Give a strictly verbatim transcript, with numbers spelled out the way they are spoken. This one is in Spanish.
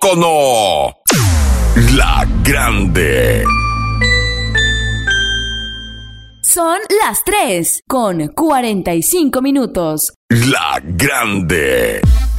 Icono. La Grande. Son las tres con cuarenta y cinco minutos. La Grande.